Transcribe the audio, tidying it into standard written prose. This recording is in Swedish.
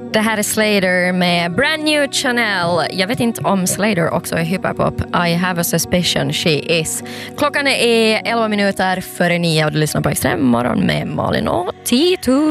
Det här är Slater med Brand New Chanel. Jag vet inte om Slater också är hyperpop. I have a suspicion she is. Klockan är 11 minuter före 9 och du lyssnar på Extrem morgon med Malin och Tito.